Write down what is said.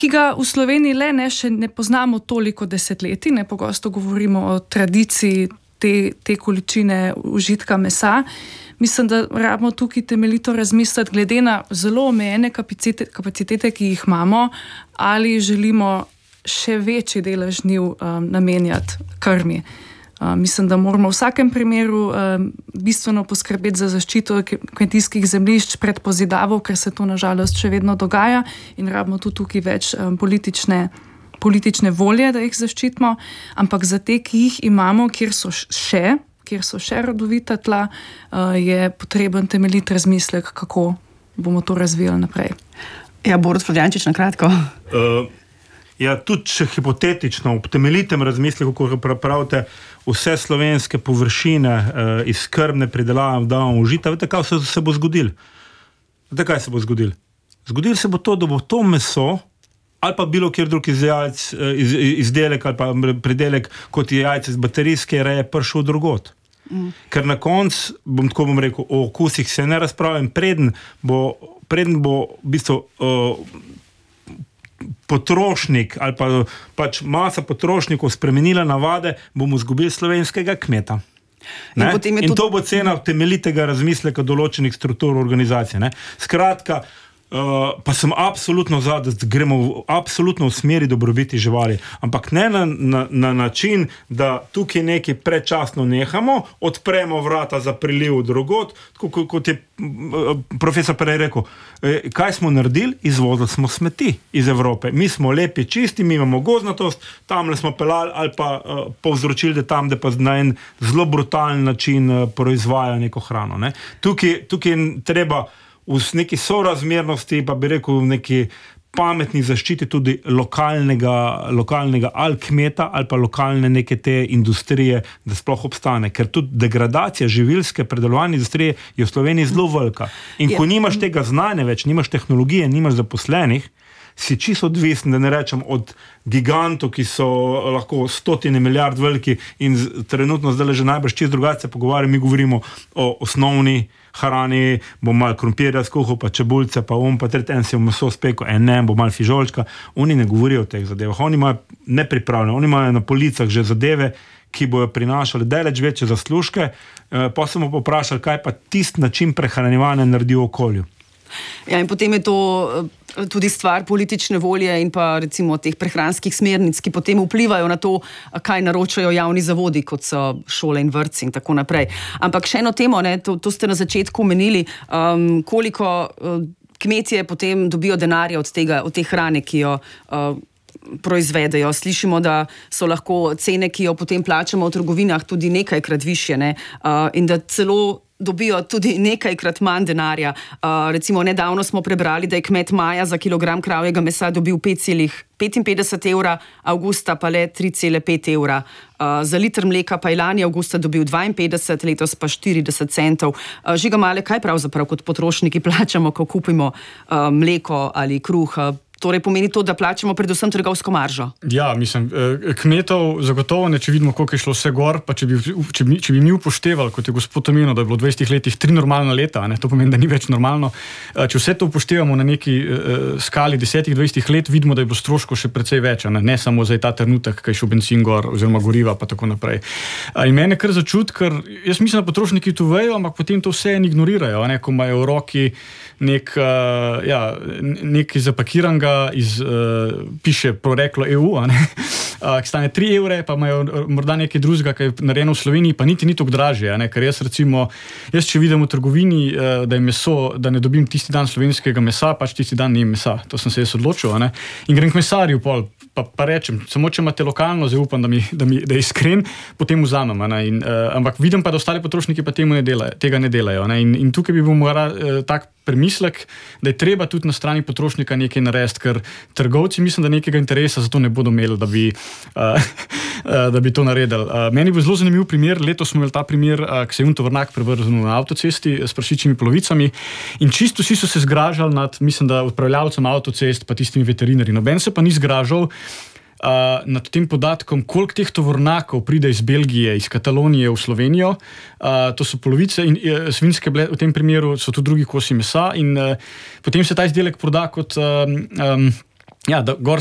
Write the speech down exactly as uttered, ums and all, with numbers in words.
ki ga v Sloveniji le ne, še ne poznamo toliko desetletij, ne pogosto govorimo o tradiciji te, te količine užitka mesa. Mislim, da rabimo tukaj temeljito razmisliti glede na zelo omejene kapacitete, kapacitete, ki jih imamo, ali želimo še večji delež njiju um, namenjati krmi. Uh, mislim, da moramo v vsakem primeru um, bistveno poskrbeti za zaščito kmetijskih zemljišč pred pozidavo, ker se to nažalost še vedno dogaja in rabimo tudi tukaj več um, politične, politične volje, da jih zaščitimo, ampak za te, ki jih imamo, kjer so še, kjer so še rodovita tla, uh, je potreben temeljit razmislek, kako bomo to razvijali naprej. Ja, Borut Florjančič, na kratko. Uh... Ja, tudi če hipotetično, v temeljitem razmisleku, ko pravite, vse slovenske površine eh, iz skrbne pridelave damo užita, veste, kaj se, se bo zgodil? Veste, kaj se bo zgodil? Zgodil se bo to, da bo to meso, ali pa bilo kjer drug iz jajc, iz, izdelek ali pa pridelek, kot je jajce iz baterijske reje, prišel drugot. Mm. Ker na koncu, bom tako bom rekel, o okusih se ne razpravim, preden bo, preden bo v bistvu uh, potrošnik ali pa pač masa potrošnikov spremenila navade, bomo izgubili slovenskega kmeta. In, in tudi... to bo cena temeljitega razmisleka določenih struktur organizacije. Ne? Skratka, Uh, pa sem absolutno za, da gremo v, absolutno v smeri dobrobiti živali, ampak ne na, na, na način, da tukaj nekaj predčasno nehamo, odpremo vrata za priliv drugot, tako kot je uh, profesor prej rekel, eh, kaj smo naredili? Izvozili smo smeti iz Evrope. Mi smo lepi, čisti, mi imamo gozdnatost, tamle smo pelali ali pa uh, povzročili, da tam, da pa na en zelo brutalen način uh, proizvaja neko hrano. Ne? Tukaj, tukaj treba v neki sorazmernosti, pa bi rekel v neki pametni zaščiti tudi lokalnega, lokalnega ali kmeta ali pa lokalne neke te industrije, da sploh obstane. Ker tudi degradacija živilske predelovalne industrije je v Sloveniji zelo velika. In ko nimaš tega znanja več, nimaš tehnologije, nimaš zaposlenih, si čisto odvisen, da ne rečem od gigantov, ki so lahko stotine milijard veliki in trenutno zdaj že najbrž čisto drugače pogovarjamo, mi govorimo o osnovni hrani, bom malo krompirja skuhal, pa čebulce, pa um, pa tretji en si v meso spekel, en ne, bom malo fižolčka. Oni ne govorijo o teh zadevah, oni imajo nepripravljene, oni imajo na policah že zadeve, ki bojo prinašali daleč večje zaslužke, eh, pa se bomo poprašali, kaj pa tist način prehranjevanja naredi v okolju. Ja, in potem je to tudi stvar politične volje in pa recimo teh prehranskih smernic, ki potem vplivajo na to, kaj naročajo javni zavodi, kot so šole in vrtci in tako naprej. Ampak še eno temo, ne, to, to ste na začetku omenili, um, koliko uh, kmetje potem dobijo denarja od tega, od te hrane, ki jo uh, proizvedejo. Slišimo, da so lahko cene, ki jo potem plačamo v trgovinah, tudi nekajkrat višje, ne, uh, in da celo dobijo tudi nekajkrat manj denarja. Uh, recimo, nedavno smo prebrali, da je kmet maja za kilogram kravjega mesa dobil pet celih petinpetdeset evra, avgusta pa le tri cele pet evra. Uh, za liter mleka pa je lani avgusta dobil dvainpetdeset, letos pa štirideset centov. Uh, Žiga Malek, kaj pravzaprav kot potrošniki plačamo, ko kupimo uh, mleko ali kruh? Uh, Torej pomeni to, da plačamo predvsem trgovsko maržo? Ja, mislim, kmetov zagotovo ne, če vidimo, koliko je šlo vse gor, pa če bi, če bi, če bi mi upoštevali, kot je gospod omenil, da je bilo v dvajsetih letih tri normalna leta, ne, to pomeni, da ni več normalno. Če vse to upoštevamo na neki uh, skali desetih, dvajsetih let, vidimo, da je bilo stroškov še precej več, ne, ne samo za ta trenutek, kaj je šel benzin gor, oziroma goriva, pa tako naprej. In mene kar začut, ker jaz mislim, da potrošniki to vejo, ampak potem to vse ignorirajo, ne, ko imajo v roki nek, uh, ja, nekaj zapakiranga, iz, uh, piše poreklo E U, a ne, uh, ki stane tri evre, pa imajo morda nekaj drugega, ki je narejeno v Sloveniji, pa niti ni toliko dražje, a ne, ker jaz recimo, jaz če vidim v trgovini, uh, da je meso, da ne dobim tisti dan slovenskega mesa, pač tisti dan ni mesa, to sem se jaz odločil, a ne, in grem k mesarju pol, pa, pa rečem, samo če imate lokalno, zdaj upam, da, mi, da, mi, da je iskren, potem vzamem, a ne, in, uh, ampak vidim pa, da ostali potrošniki pa temu ne delajo, tega ne delajo, a ne, in, in tukaj bi bom moral uh, tak premislek, da je treba tudi na strani potrošnika nekaj narediti, ker trgovci mislim, da nekega interesa za to ne bodo imeli, da bi, uh, da bi to naredili. Uh, meni bo zelo zanimiv primer, letos smo imeli ta primer, uh, ki se je un tovornjak prevrzel na avtocesti s prašičjimi polovicami in čisto vsi so se zgražali nad, mislim, da upravljavcem avtocest pa tistimi veterinarji. Noben se pa ni zgražal Uh, nad tem podatkom, koliko teh tovornjakov pride iz Belgije, iz Katalonije v Slovenijo. Uh, to so polovice in uh, svinjske bile, v tem primeru so tudi drugi kosi mesa in uh, potem se ta izdelek proda kot um, um, Ja, da, gor